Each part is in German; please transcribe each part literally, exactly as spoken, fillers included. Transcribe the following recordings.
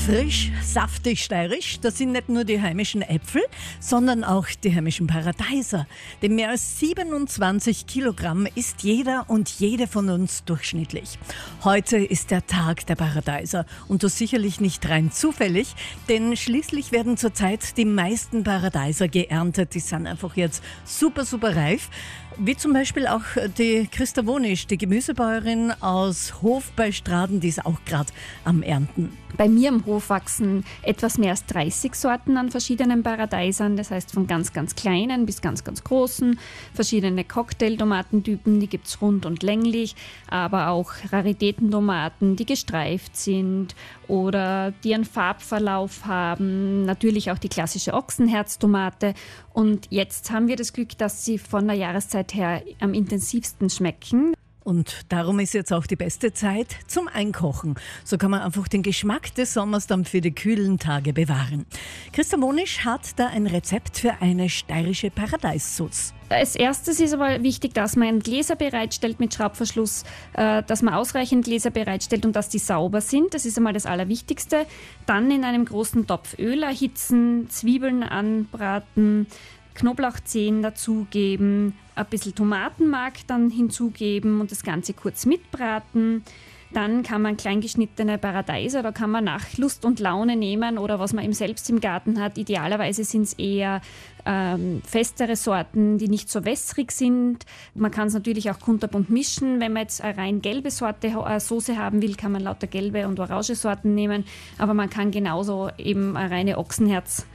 Frisch, saftig, steirisch, das sind nicht nur die heimischen Äpfel, sondern auch die heimischen Paradeiser. Denn mehr als siebenundzwanzig Kilogramm isst jeder und jede von uns durchschnittlich. Heute ist der Tag der Paradeiser und das sicherlich nicht rein zufällig, denn schließlich werden zurzeit die meisten Paradeiser geerntet. Die sind einfach jetzt super, super reif. Wie zum Beispiel auch die Christa Wonisch, die Gemüsebäuerin aus Hof bei Straden, die ist auch gerade am Ernten. Bei mir am Hof wachsen etwas mehr als dreißig Sorten an verschiedenen Paradeisern. Das heißt von ganz, ganz kleinen bis ganz, ganz großen. Verschiedene Cocktailtomatentypen, die gibt es rund und länglich. Aber auch Raritätentomaten, die gestreift sind oder die einen Farbverlauf haben. Natürlich auch die klassische Ochsenherztomate. Und jetzt haben wir das Glück, dass sie von der Jahreszeit her am intensivsten schmecken. Und darum ist jetzt auch die beste Zeit zum Einkochen. So kann man einfach den Geschmack des Sommers dann für die kühlen Tage bewahren. Christa Wonisch hat da ein Rezept für eine steirische Paradeissauce. Als erstes ist aber wichtig, dass man Gläser bereitstellt mit Schraubverschluss, dass man ausreichend Gläser bereitstellt und dass die sauber sind. Das ist einmal das Allerwichtigste. Dann in einem großen Topf Öl erhitzen, Zwiebeln anbraten, Knoblauchzehen dazugeben, ein bisschen Tomatenmark dann hinzugeben und das Ganze kurz mitbraten. Dann kann man klein geschnittene Paradeiser, da kann man nach Lust und Laune nehmen oder was man eben selbst im Garten hat. Idealerweise sind es eher ähm, festere Sorten, die nicht so wässrig sind. Man kann es natürlich auch kunterbunt mischen. Wenn man jetzt eine rein gelbe Sorte äh, Soße haben will, kann man lauter gelbe und orange Sorten nehmen. Aber man kann genauso eben eine reine Ochsenherz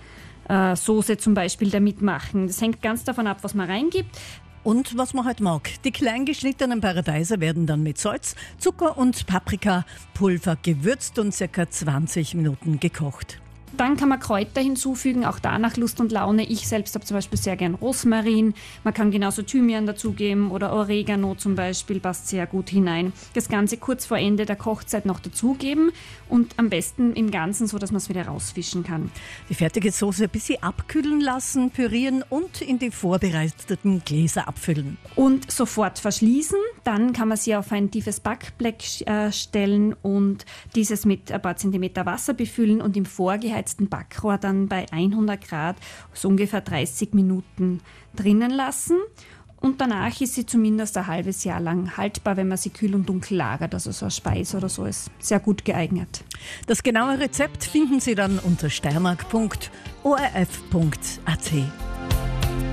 Soße zum Beispiel damit machen. Das hängt ganz davon ab, was man reingibt. Und was man halt mag. Die klein geschnittenen Paradeiser werden dann mit Salz, Zucker und Paprikapulver gewürzt und ca. zwanzig Minuten gekocht. Dann kann man Kräuter hinzufügen, auch da nach Lust und Laune. Ich selbst habe zum Beispiel sehr gern Rosmarin. Man kann genauso Thymian dazugeben oder Oregano zum Beispiel, passt sehr gut hinein. Das Ganze kurz vor Ende der Kochzeit noch dazugeben und am besten im Ganzen, so dass man es wieder rausfischen kann. Die fertige Soße ein bisschen abkühlen lassen, pürieren und in die vorbereiteten Gläser abfüllen. Und sofort verschließen. Dann kann man sie auf ein tiefes Backblech äh, stellen und dieses mit ein paar Zentimeter Wasser befüllen und im vorgeheizten Backrohr dann bei hundert Grad so ungefähr dreißig Minuten drinnen lassen. Und danach ist sie zumindest ein halbes Jahr lang haltbar, wenn man sie kühl und dunkel lagert. Also so eine Speise oder so ist sehr gut geeignet. Das genaue Rezept finden Sie dann unter steiermark punkt o r f punkt a t.